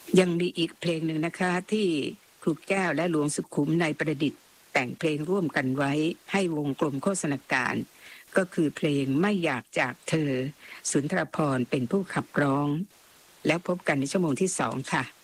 ยังมีอีกเพลงหนึ่งนะคะที่ครูแก้วและหลวงสุขุมในประดิษฐ์แต่งเพลงร่วมกันไว้ให้วงกลมโฆษณาการก็คือเพลงไม่อยากจากเธอสุนทรภรณ์เป็นผู้ขับร้องแล้วพบกันในชั่วโมงที่2ค่ะ